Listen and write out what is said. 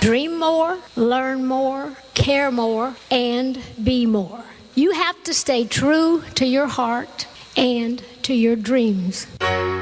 Dream more, learn more, care more, and be more. You have to stay true to your heart and to your dreams.